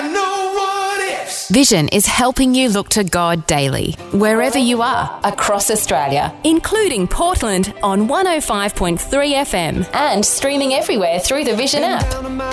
got no what ifs. Vision is helping you look to God daily, wherever you are, across Australia, including Portland on 105.3 FM and streaming everywhere through the Vision app.